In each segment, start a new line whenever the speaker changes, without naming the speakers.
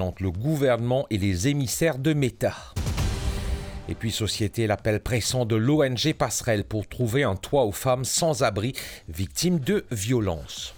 prochaine entre le gouvernement et les émissaires de Meta. Et puis société, l'appel pressant de l'ONG Passerelle pour trouver un toit aux femmes sans abri victimes de violences.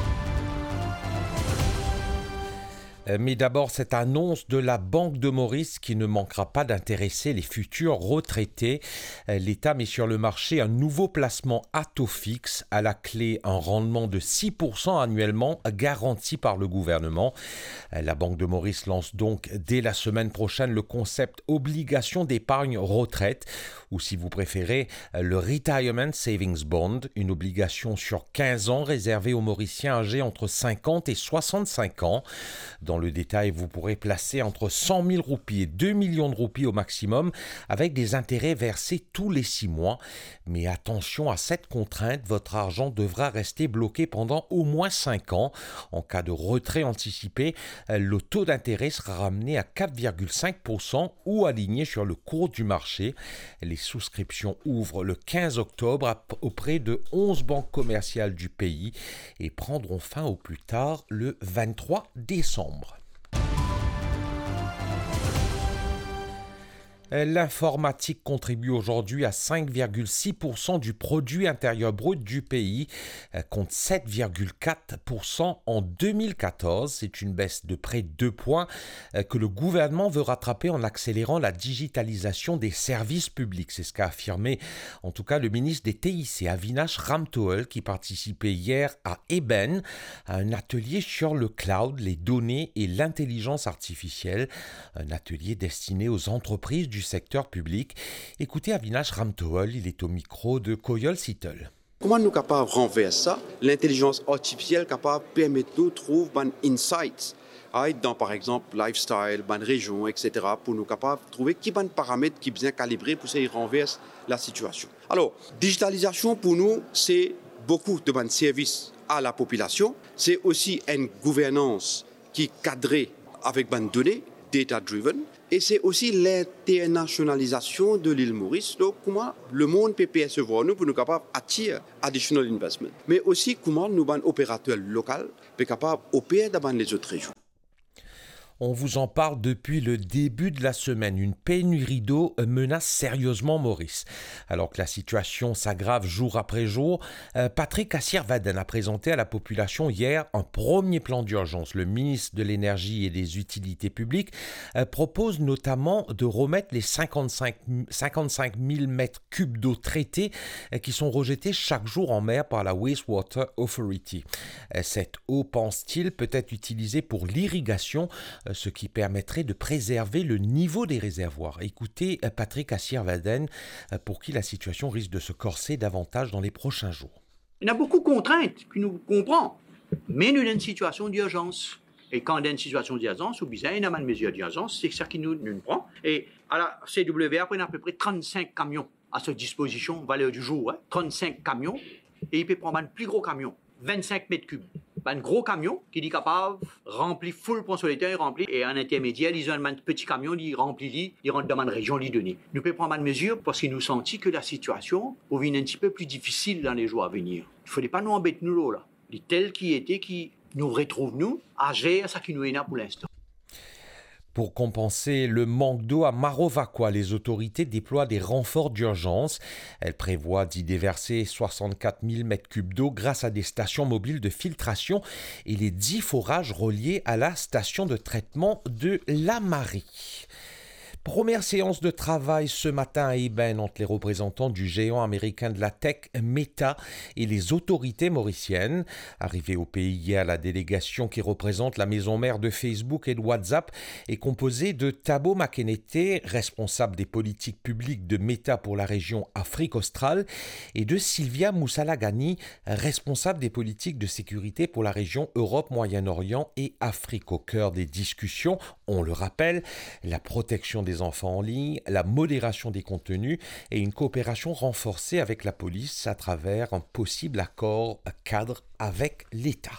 Mais d'abord, cette annonce de la Banque de Maurice qui ne manquera pas d'intéresser les futurs retraités. L'État met sur le marché un nouveau placement à taux fixe, à la clé un rendement de 6% annuellement garanti par le gouvernement. La Banque de Maurice lance donc dès la semaine prochaine le concept obligation d'épargne retraite, ou si vous préférez, le Retirement Savings Bond, une obligation sur 15 ans réservée aux Mauriciens âgés entre 50 et 65 ans. Dans le détail, vous pourrez placer entre 100 000 roupies et 2 millions de roupies au maximum, avec des intérêts versés tous les 6 mois. Mais attention à cette contrainte, votre argent devra rester bloqué pendant au moins 5 ans. En cas de retrait anticipé, le taux d'intérêt sera ramené à 4,5% ou aligné sur le cours du marché. Les souscriptions ouvrent le 15 octobre auprès de 11 banques commerciales du pays et prendront fin au plus tard le 23 décembre. L'informatique contribue aujourd'hui à 5,6% du produit intérieur brut du pays, contre 7,4% en 2014. C'est une baisse de près de 2 points que le gouvernement veut rattraper en accélérant la digitalisation des services publics. C'est ce qu'a affirmé en tout cas le ministre des TIC, Avinash Ramthoul, qui participait hier à Eben, à un atelier sur le cloud, les données et l'intelligence artificielle. Un atelier destiné aux entreprises du secteur public. Écoutez Avinash Ramthoul, il est au micro de Koyol Sittel.
Comment nous sommes capables de renverser ça? L'intelligence artificielle capable de permettre de nous trouver des insights dans, par exemple, lifestyle, des régions, etc., pour nous capables de trouver qui sont les paramètres qui sont bien calibrés pour renverser la situation. Alors, digitalisation pour nous, c'est beaucoup de services à la population. C'est aussi une gouvernance qui est cadrée avec des données, data-driven. Et c'est aussi l'internationalisation de l'île Maurice. Donc, comment le monde peut percevoir nous pour nous capables d'attirer additional investment. Mais aussi, comment nous, opérateurs locaux, sommes capables d'opérer dans les autres régions.
On vous en parle depuis le début de la semaine. Une pénurie d'eau menace sérieusement Maurice. Alors que la situation s'aggrave jour après jour, Patrick Assir-Waden a présenté à la population hier un premier plan d'urgence. Le ministre de l'Énergie et des Utilités publiques propose notamment de remettre les 55 000 mètres cubes d'eau traitée qui sont rejetés chaque jour en mer par la Wastewater Authority. Cette eau, pense-t-il, peut être utilisée pour l'irrigation, ce qui permettrait de préserver le niveau des réservoirs. Écoutez Patrick Assir-Waden, pour qui la situation risque de se corser davantage dans les prochains jours.
Il y a beaucoup de contraintes que nous comprenons, mais nous sommes dans une situation d'urgence. Et quand on est dans une situation d'urgence, ou bien il y a une mesure d'urgence, c'est ça qui nous prend. Et à la CWR, on a à peu près 35 camions à sa disposition, valeur du jour, 35 camions, et il peut prendre un plus gros camion, 25 mètres cubes. Un gros camion qui est capable de remplir full point solitaire, rempli, et un intermédiaire, ils ont un petit camion, il remplit, il rentre dans une région, il donne. Nous pouvons prendre une mesure parce qu'il nous sentit que la situation devient un petit peu plus difficile dans les jours à venir. Il ne fallait pas nous embêter nous là. Il est tel qui était, qui nous retrouve nous, à gérer ça qui nous est là pour l'instant.
Pour compenser le manque d'eau à Marovaquois, les autorités déploient des renforts d'urgence. Elles prévoient d'y déverser 64 000 mètres cubes d'eau grâce à des stations mobiles de filtration et les 10 forages reliés à la station de traitement de la Marie. Première séance de travail ce matin à Eben entre les représentants du géant américain de la tech Meta et les autorités mauriciennes. Arrivée au pays hier, la délégation qui représente la maison mère de Facebook et de WhatsApp est composée de Thabo Makenete, responsable des politiques publiques de Meta pour la région Afrique australe, et de Sylvia Moussalagani, responsable des politiques de sécurité pour la région Europe, Moyen-Orient et Afrique. Au cœur des discussions, on le rappelle, la protection des enfants en ligne, la modération des contenus et une coopération renforcée avec la police à travers un possible accord cadre avec l'État.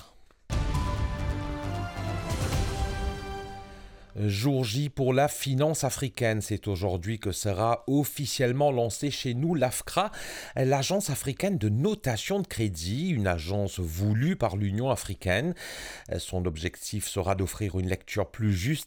Jour J pour la finance africaine. C'est aujourd'hui que sera officiellement lancée chez nous l'AFCRA, l'agence africaine de notation de crédit, une agence voulue par l'Union africaine. Son objectif sera d'offrir une lecture plus juste